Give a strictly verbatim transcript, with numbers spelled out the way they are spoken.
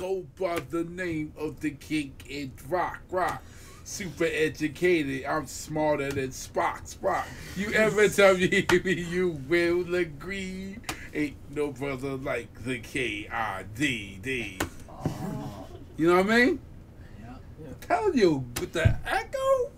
go by the name of the king in rock, rock. Super educated, I'm smarter than Spock, Spock. You ever tell me you will agree? Ain't no brother like the K I D D. You know what I mean? Yeah. I'm telling you, with the echo,